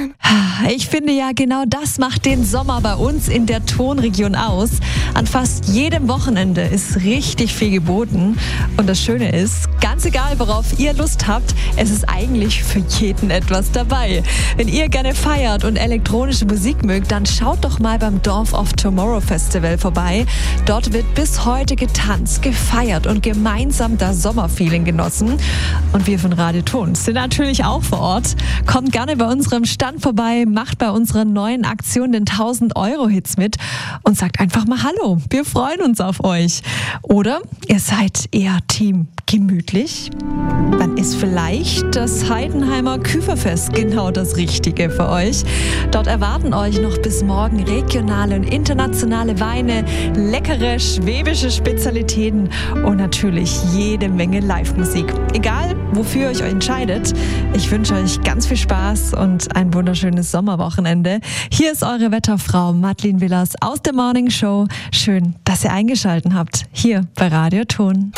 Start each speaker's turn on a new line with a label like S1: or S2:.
S1: Ton.
S2: Ich finde ja, genau das macht den Sommer bei uns in der Tonregion aus. An fast jedem Wochenende ist richtig viel geboten. Und das Schöne ist, ganz egal, worauf ihr Lust habt, es ist eigentlich für jeden etwas dabei. Wenn ihr gerne feiert und elektronische Musik mögt, dann schaut doch mal beim Dorf of Tomorrow Festival vorbei. Dort wird bis heute getanzt, gefeiert und gemeinsam das Sommerfeeling genossen. Und wir von Radio Ton sind natürlich auch vor Ort. Kommt gerne bei unserem Stand vorbei, macht bei unserer neuen Aktion den 1000-Euro-Hits mit und sagt einfach mal Hallo. Wir freuen uns auf euch. Oder ihr seid eher Team gemütlich? Dann ist vielleicht das Heidenheimer Küferfest genau das Richtige für euch. Dort erwarten euch noch bis morgen regionale und internationale Weine, leckere schwäbische Spezialitäten und natürlich jede Menge Live-Musik. Egal, wofür ihr euch entscheidet, ich wünsche euch ganz viel Spaß und ein wunderschönes Sommerwochenende. Hier ist eure Wetterfrau Madeleine Willers aus der Morning Show. Schön, dass ihr eingeschaltet habt, hier bei Radio Ton.